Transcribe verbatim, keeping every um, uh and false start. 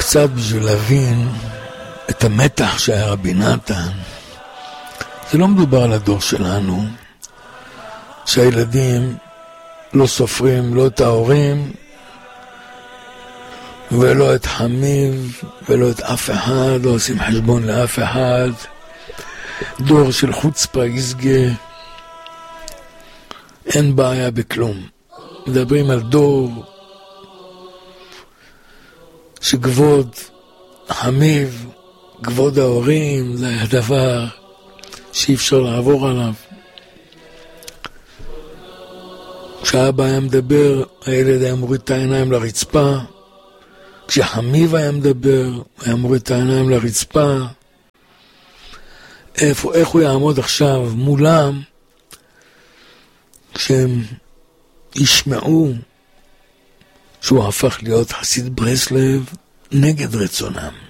קצת בשביל להבין את המתח שהיה רבי נתן. זה לא מדובר על הדור שלנו, שהילדים לא סופרים לא את ההורים, ולא את חמיב, ולא את אף אחד, לא עושים חשבון לאף אחד. דור של חוצפה יסגה, אין בעיה בכלום. מדברים על דור שכבוד חמיב, כבוד ההורים, זה היה דבר שאי אפשר לעבור עליו. כשאבא היה מדבר, הילד היה מוריד את העיניים לרצפה. כשחמיב היה מדבר, היה מוריד את העיניים לרצפה. איפה, איך הוא יעמוד עכשיו מולם, כשהם ישמעו שהוא הפך להיות חסיד ברסלב נגד רצונם.